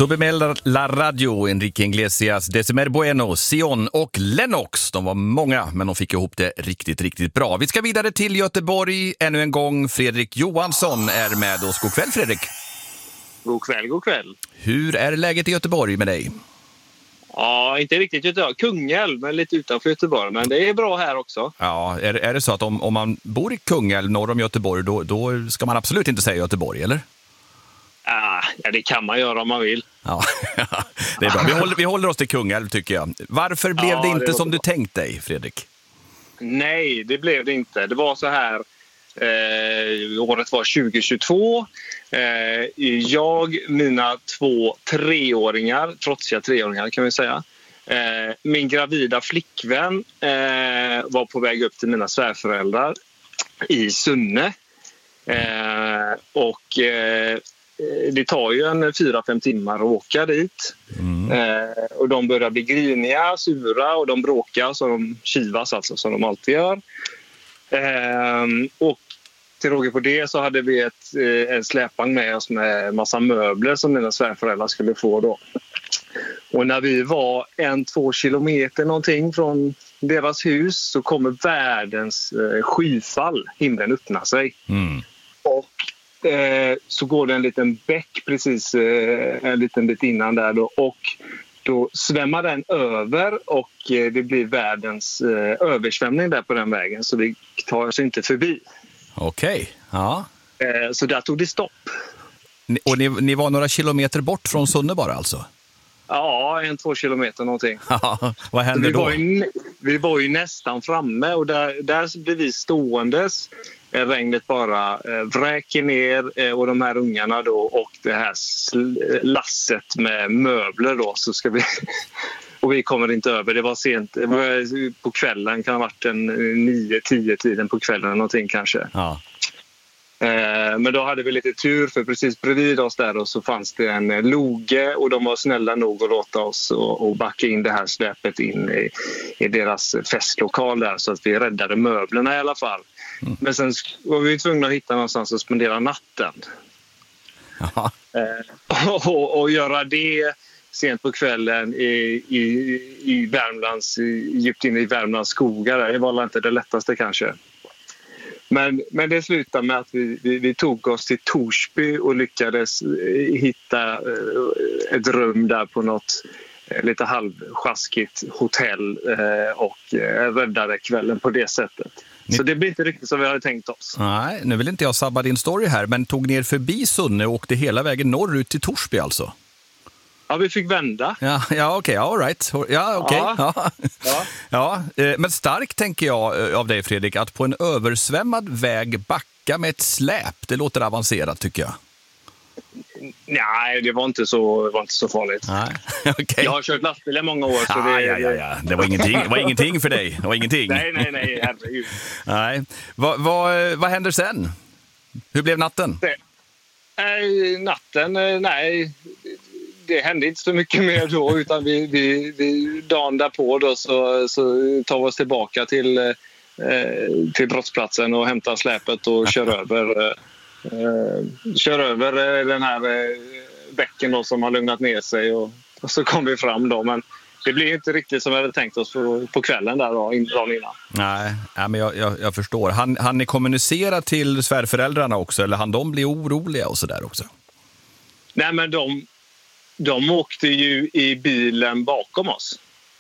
Sube med la radio, Enrique Iglesias, Decimer Bueno, Sion och Lennox. De var många, men de fick ihop det riktigt, riktigt bra. Vi ska vidare till Göteborg ännu en gång. Fredrik Johansson är med oss. God kväll, Fredrik. God kväll, god kväll. Hur är läget i Göteborg med dig? Ja, inte riktigt Göteborg. Kungälv, men lite utanför Göteborg. Men det är bra här också. Ja, är det så att om man bor i Kungälv norr om Göteborg, då ska man absolut inte säga Göteborg, eller? Ja, det kan man göra om man vill. Ja, det är bra. Vi håller oss till Kungälv, tycker jag. Varför blev det inte som du tänkt dig, Fredrik? Nej, det blev det inte. Det var så här, året var 2022. Mina 2 treåringar, trotsiga 3-åringar kan vi säga. Min gravida flickvän var på väg upp till mina svärföräldrar i Sunne. Det tar ju 4-5 timmar att åka dit. Och de börjar bli griniga, sura och de bråkar så de kivas alltså, som de alltid gör. Och till råga på det så hade vi en släpvagn med oss med massa möbler som mina svärföräldrar skulle få då. Och när vi var 1-2 kilometer någonting från deras hus så kommer världens skyfall. Himlen öppnar sig. Och så går det en liten bäck precis en liten bit innan där då, och då svämmar den över och det blir världens översvämning där på den vägen, så vi tar oss inte förbi. Okej, ja. Så där tog det stopp. Och ni var några kilometer bort från Sunne bara alltså? Ja, 1-2 kilometer någonting. Vad hände då? Vi var ju nästan framme och där blev vi ståendes. Regnet bara vräker ner och de här ungarna då och det här lasset med möbler då, så ska vi och vi kommer inte över. Det var sent, det var på kvällen, kan ha varit 9-10 tiden på kvällen någonting kanske. Ja. Men då hade vi lite tur, för precis bredvid oss där och så fanns det en loge och de var snälla nog att låta oss och backa in det här släpet in i deras festlokal där, så att vi räddade möblerna i alla fall. Men sen var vi tvungna att hitta någonstans att spendera natten. Och göra det sent på kvällen i Värmlands, djupt inne i Värmlands skogar. Det var inte det lättaste kanske. Men det slutade med att vi tog oss till Torsby och lyckades hitta ett rum där på något lite halvsjaskigt hotell och räddade kvällen på det sättet. Så det blir inte riktigt som vi hade tänkt oss. Nej, nu vill inte jag sabba din story här, men tog ner förbi Sunne och åkte hela vägen norrut till Torsby alltså? Ja, vi fick vända. Ja, okej, all right. Ja, okej. Ja. Men starkt tänker jag av dig, Fredrik, att på en översvämmad väg backa med ett släp. Det låter avancerat, tycker jag. Nej, det var inte så farligt. Nej. Okay. Jag har kört lastbil i många år. Så Det var ingenting för dig. Det var ingenting. Nej, herregud. Nej. Vad händer sen? Hur blev natten? Nej, det hände inte så mycket mer då, utan vi dagen därpå då så tar vi oss tillbaka till brottsplatsen och hämtar släpet och kör över den här bäcken då som har lugnat ner sig och så kom vi fram då, men det blir inte riktigt som vi hade tänkt oss på kvällen där då, dagen innan. Nej, men jag förstår. Han ni kommunicera till svärföräldrarna också, eller han de bli oroliga och så där också? Nej, men de åkte ju i bilen bakom oss.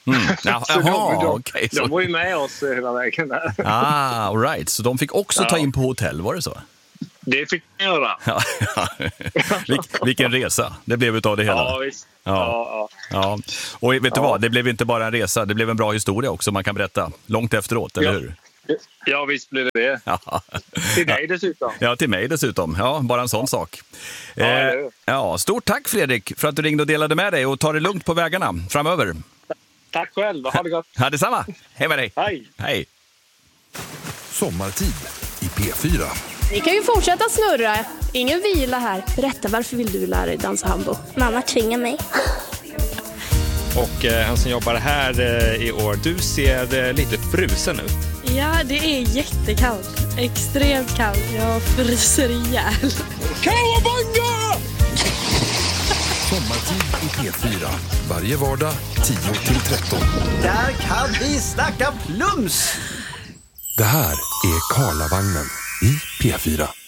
De var ju med oss hela vägen där. All right. Så de fick också ta in på hotell, var det så? Det fick jag göra. Vilken resa det blev utav det hela. Ja, visst. Ja. Och vet du vad, det blev inte bara en resa, det blev en bra historia också man kan berätta långt efteråt, eller hur? Ja, visst blir det. Till dig dessutom. Ja, till mig dessutom. Ja, bara en sån sak. Stort tack, Fredrik, för att du ringde och delade med dig, och ta det lugnt på vägarna framöver. Tack själv, ha det gott. Ja, detsamma. Hej med dig. Hej. Sommartid i P4. Ni kan ju fortsätta snurra. Ingen vila här. Berätta, varför vill du lära dig dansa hambo? Mamma tvingar mig. Och han som jobbar här i år, du ser lite frusen ut. Ja, det är jättekallt. Extremt kallt. Jag fryser ihjäl. Kawabanga! Sommartid P4. Varje vardag 10-13. Där kan vi snacka plums! Det här är Karlavagnen i P4.